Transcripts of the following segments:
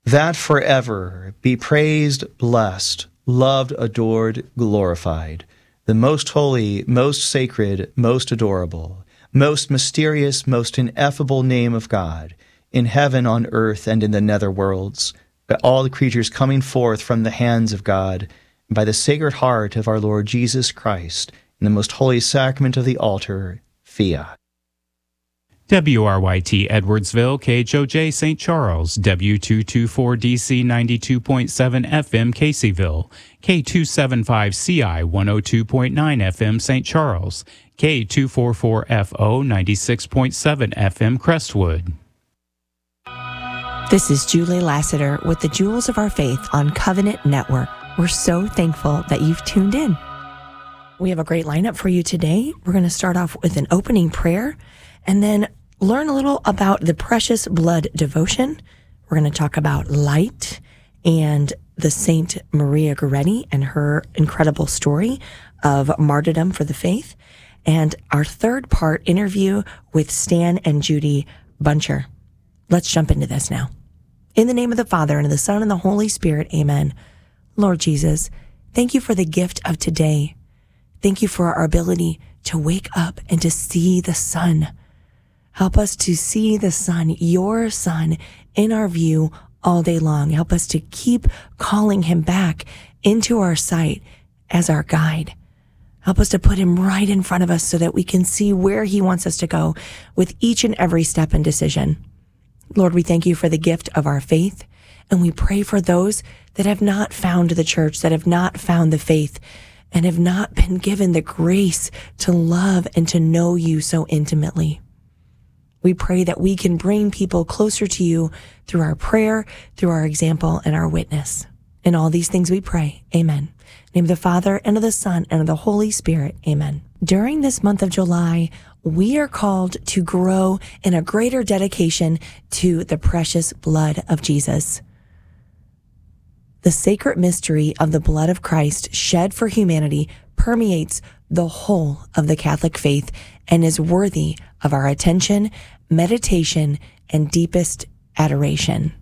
that forever be praised, blessed, loved, adored, glorified, the most holy, most sacred, most adorable, most mysterious, most ineffable name of God, in heaven, on earth, and in the nether worlds, by all the creatures coming forth from the hands of God, and by the Sacred Heart of our Lord Jesus Christ, in the most holy sacrament of the altar, fiat. WRYT Edwardsville, KHOJ St. Charles, W224DC 92.7 FM Caseyville, K275CI 102.9 FM St. Charles, K244FO 96.7 FM Crestwood. This is Julie Lassiter with the Jewels of Our Faith on Covenant Network. We're so thankful that you've tuned in. We have a great lineup for you today. We're going to start off with an opening prayer and then learn a little about the Precious Blood devotion. We're going to talk about light and the Saint Maria Goretti and her incredible story of martyrdom for the faith. And our third part interview with Stan and Judy Buncher. Let's jump into this now. In the name of the Father, and of the Son, and the Holy Spirit, amen. Lord Jesus, thank you for the gift of today. Thank you for our ability to wake up and to see the sun. Help us to see the sun, your Son, in our view all day long. Help us to keep calling him back into our sight as our guide. Help us to put him right in front of us so that we can see where he wants us to go with each and every step and decision. Lord, we thank you for the gift of our faith, and we pray for those that have not found the church, that have not found the faith, and have not been given the grace to love and to know you so intimately. We pray that we can bring people closer to you through our prayer, through our example, and our witness. In all these things we pray. Amen. In the name of the Father, and of the Son, and of the Holy Spirit. Amen. During this month of July, we are called to grow in a greater dedication to the precious blood of Jesus. The sacred mystery of the blood of Christ shed for humanity permeates the whole of the Catholic faith and is worthy of our attention, meditation, and deepest adoration.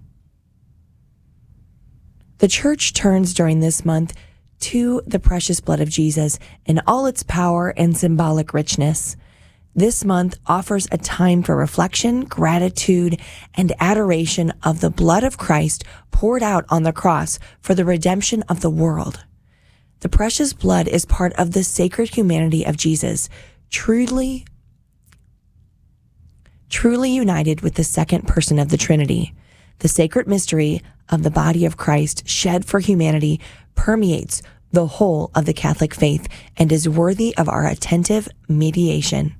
The Church turns during this month to the precious blood of Jesus in all its power and symbolic richness. This month offers a time for reflection, gratitude, and adoration of the blood of Christ poured out on the cross for the redemption of the world. The precious blood is part of the sacred humanity of Jesus, truly united with the second person of the Trinity. The sacred mystery of the body of Christ shed for humanity permeates the whole of the Catholic faith and is worthy of our attentive meditation,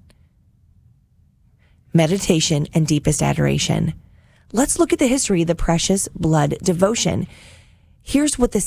meditation, and deepest adoration. Let's look at the history of the Precious Blood devotion. Here's what the